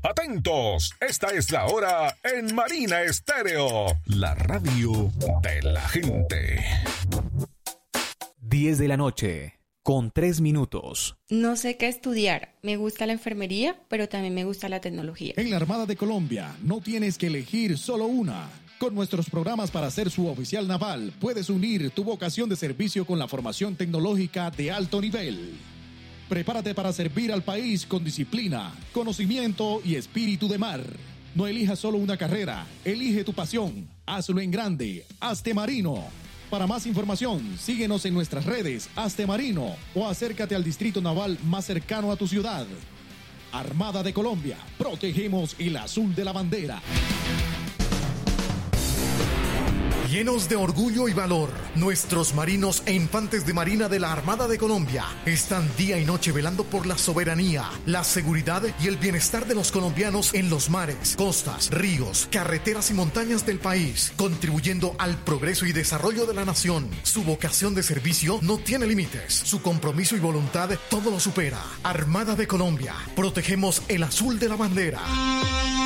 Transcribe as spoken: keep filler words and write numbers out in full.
Atentos, esta es la hora en Marina Estéreo, la radio de la gente. diez de la noche, con tres minutos. No sé qué estudiar. Me gusta la enfermería, pero también me gusta la tecnología. En la Armada de Colombia no tienes que elegir solo una. Con nuestros programas para ser su oficial naval, puedes unir tu vocación de servicio con la formación tecnológica de alto nivel. Prepárate para servir al país con disciplina, conocimiento y espíritu de mar. No elijas solo una carrera, elige tu pasión. Hazlo en grande, hazte marino. Para más información, síguenos en nuestras redes, hazte marino, o acércate al distrito naval más cercano a tu ciudad. Armada de Colombia, protegemos el azul de la bandera. Llenos de orgullo y valor, nuestros marinos e infantes de marina de la Armada de Colombia están día y noche velando por la soberanía, la seguridad y el bienestar de los colombianos en los mares, costas, ríos, carreteras y montañas del país, contribuyendo al progreso y desarrollo de la nación. Su vocación de servicio no tiene límites, su compromiso y voluntad todo lo supera. Armada de Colombia, protegemos el azul de la bandera.